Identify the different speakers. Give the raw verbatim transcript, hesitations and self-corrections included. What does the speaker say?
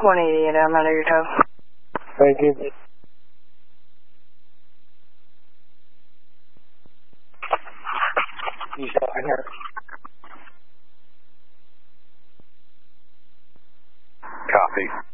Speaker 1: one eighty-eight, I'm out of your tow.
Speaker 2: Thank you. You saw her.
Speaker 3: Copy.